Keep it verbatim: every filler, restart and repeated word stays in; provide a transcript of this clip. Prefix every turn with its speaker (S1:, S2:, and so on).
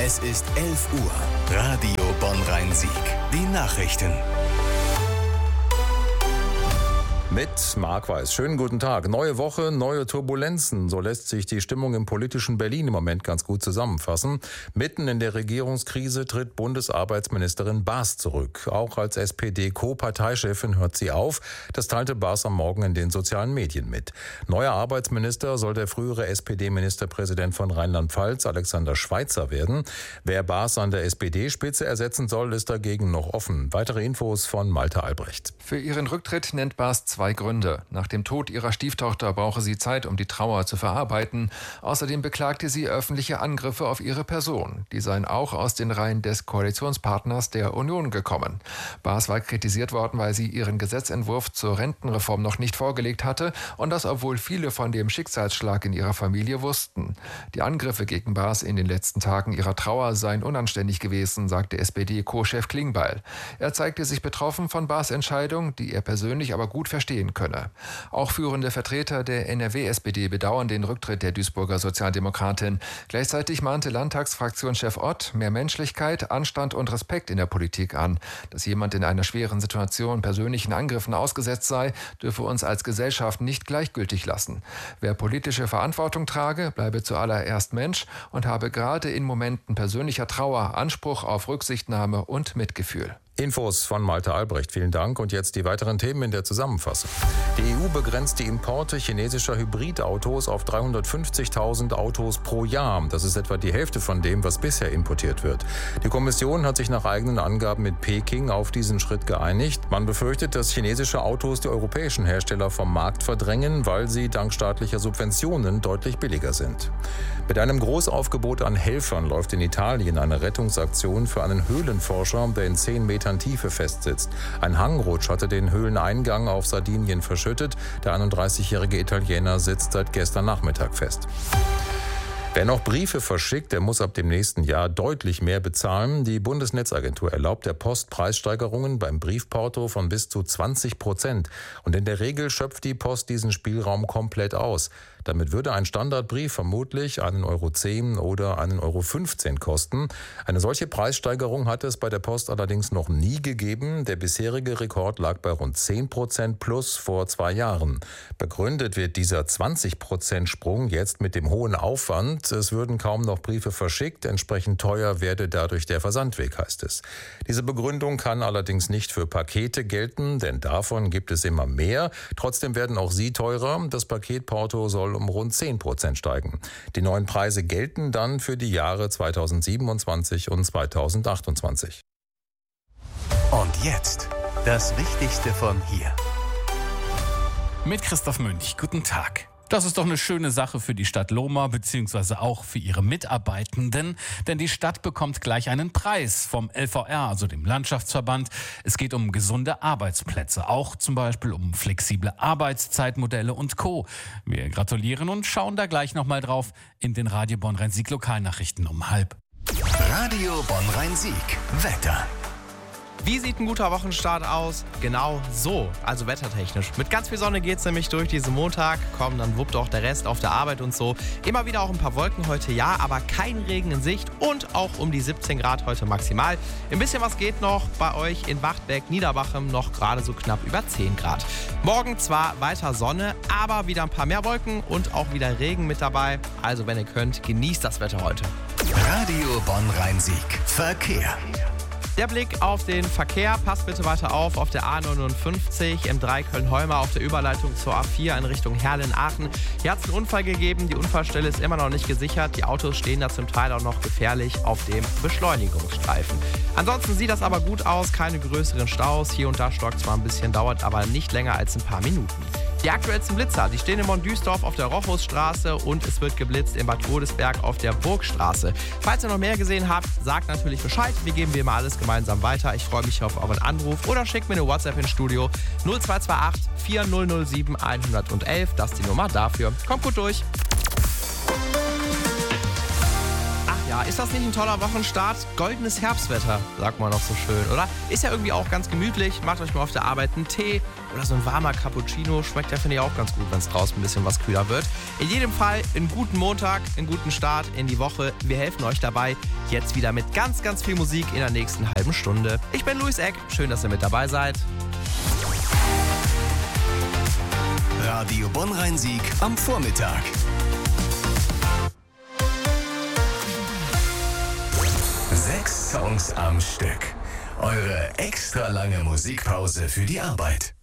S1: Es ist elf Uhr. Radio Bonn-Rhein-Sieg. Die Nachrichten.
S2: Mit Marc Weiß. Schönen guten Tag. Neue Woche, neue Turbulenzen. So lässt sich die Stimmung im politischen Berlin im Moment ganz gut zusammenfassen. Mitten in der Regierungskrise tritt Bundesarbeitsministerin Baas zurück. Auch als S P D-Co-Parteichefin hört sie auf. Das teilte Baas am Morgen in den sozialen Medien mit. Neuer Arbeitsminister soll der frühere S P D-Ministerpräsident von Rheinland-Pfalz, Alexander Schweitzer, werden. Wer Baas an der S P D-Spitze ersetzen soll, ist dagegen noch offen. Weitere Infos von Malte Albrecht.
S3: Für ihren Rücktritt nennt Baas zwei Gründe. Nach dem Tod ihrer Stieftochter brauche sie Zeit, um die Trauer zu verarbeiten. Außerdem beklagte sie öffentliche Angriffe auf ihre Person. Die seien auch aus den Reihen des Koalitionspartners der Union gekommen. Baas war kritisiert worden, weil sie ihren Gesetzentwurf zur Rentenreform noch nicht vorgelegt hatte und das, obwohl viele von dem Schicksalsschlag in ihrer Familie wussten. Die Angriffe gegen Baas in den letzten Tagen ihrer Trauer seien unanständig gewesen, sagte S P D-Co-Chef Klingbeil. Er zeigte sich betroffen von Baas' Entscheidung, die er persönlich aber gut verstehen könne. Auch führende Vertreter der N R W-S P D bedauern den Rücktritt der Duisburger Sozialdemokratin. Gleichzeitig mahnte Landtagsfraktionschef Ott mehr Menschlichkeit, Anstand und Respekt in der Politik an. Dass jemand in einer schweren Situation persönlichen Angriffen ausgesetzt sei, dürfe uns als Gesellschaft nicht gleichgültig lassen. Wer politische Verantwortung trage, bleibe zuallererst Mensch und habe gerade in Momenten persönlicher Trauer Anspruch auf Rücksichtnahme und Mitgefühl.
S2: Infos von Malte Albrecht. Vielen Dank. Und jetzt die weiteren Themen in der Zusammenfassung. Die E U begrenzt die Importe chinesischer Hybridautos auf dreihundertfünfzigtausend Autos pro Jahr. Das ist etwa die Hälfte von dem, was bisher importiert wird. Die Kommission hat sich nach eigenen Angaben mit Peking auf diesen Schritt geeinigt. Man befürchtet, dass chinesische Autos die europäischen Hersteller vom Markt verdrängen, weil sie dank staatlicher Subventionen deutlich billiger sind. Mit einem Großaufgebot an Helfern läuft in Italien eine Rettungsaktion für einen Höhlenforscher, der in zehn Metern Tiefe festsitzt. Ein Hangrutsch hatte den Höhleneingang auf Sardinien verschüttet. Der einunddreißigjährige Italiener sitzt seit gestern Nachmittag fest. Wer noch Briefe verschickt, der muss ab dem nächsten Jahr deutlich mehr bezahlen. Die Bundesnetzagentur erlaubt der Post Preissteigerungen beim Briefporto von bis zu zwanzig Prozent. Und in der Regel schöpft die Post diesen Spielraum komplett aus. Damit würde ein Standardbrief vermutlich einen Euro zehn oder einen Euro fünfzehn kosten. Eine solche Preissteigerung hat es bei der Post allerdings noch nie gegeben. Der bisherige Rekord lag bei rund zehn Prozent plus vor zwei Jahren. Begründet wird dieser zwanzig Prozent Sprung jetzt mit dem hohen Aufwand. Es würden kaum noch Briefe verschickt. Entsprechend teuer werde dadurch der Versandweg, heißt es. Diese Begründung kann allerdings nicht für Pakete gelten, denn davon gibt es immer mehr. Trotzdem werden auch sie teurer. Das Paketporto soll um rund zehn Prozent steigen. Die neuen Preise gelten dann für die Jahre zweitausendsiebenundzwanzig und zweitausendachtundzwanzig.
S1: Und jetzt das Wichtigste von hier.
S4: Mit Christoph Münch. Guten Tag. Das ist doch eine schöne Sache für die Stadt Lohmar bzw. auch für ihre Mitarbeitenden, denn die Stadt bekommt gleich einen Preis vom L V R, also dem Landschaftsverband. Es geht um gesunde Arbeitsplätze, auch zum Beispiel um flexible Arbeitszeitmodelle und Co. Wir gratulieren und schauen da gleich nochmal drauf in den Radio Bonn-Rhein-Sieg Lokalnachrichten um halb.
S1: Radio Bonn-Rhein-Sieg. Wetter.
S5: Wie sieht ein guter Wochenstart aus? Genau so, also wettertechnisch. Mit ganz viel Sonne geht's nämlich durch diesen Montag. Komm, dann wuppt auch der Rest auf der Arbeit und so. Immer wieder auch ein paar Wolken heute, ja, aber kein Regen in Sicht und auch um die siebzehn Grad heute maximal. Ein bisschen was geht noch bei euch in Wachtberg, Niederbachem, noch gerade so knapp über zehn Grad. Morgen zwar weiter Sonne, aber wieder ein paar mehr Wolken und auch wieder Regen mit dabei. Also wenn ihr könnt, genießt das Wetter heute.
S1: Radio Bonn-Rhein-Sieg. Verkehr.
S5: Der Blick auf den Verkehr, passt bitte weiter auf, auf der A neunundfünfzig, M drei Köln-Holmer, auf der Überleitung zur A vier in Richtung Herrlen-Aachen. Hier hat es einen Unfall gegeben, die Unfallstelle ist immer noch nicht gesichert, die Autos stehen da zum Teil auch noch gefährlich auf dem Beschleunigungsstreifen. Ansonsten sieht das aber gut aus, keine größeren Staus, hier und da stockt zwar ein bisschen, dauert aber nicht länger als ein paar Minuten. Die aktuellsten Blitzer, die stehen in Bonn-Duisdorf auf der Rochusstraße und es wird geblitzt in Bad Godesberg auf der Burgstraße. Falls ihr noch mehr gesehen habt, sagt natürlich Bescheid. Wir geben wie immer alles gemeinsam weiter. Ich freue mich auf euren Anruf oder schickt mir eine WhatsApp ins Studio null zwei zwei acht vier null null sieben eins eins eins. Das ist die Nummer dafür. Kommt gut durch. Ja, ist das nicht ein toller Wochenstart? Goldenes Herbstwetter, sagt man doch so schön, oder? Ist ja irgendwie auch ganz gemütlich. Macht euch mal auf der Arbeit einen Tee oder so ein warmer Cappuccino. Schmeckt ja, finde ich, auch ganz gut, wenn es draußen ein bisschen was kühler wird. In jedem Fall einen guten Montag, einen guten Start in die Woche. Wir helfen euch dabei. Jetzt wieder mit ganz, ganz viel Musik in der nächsten halben Stunde. Ich bin Luis Eck. Schön, dass ihr mit dabei seid.
S1: Radio Bonn-Rhein-Sieg am Vormittag. Sechs Songs am Stück. Eure extra lange Musikpause für die Arbeit.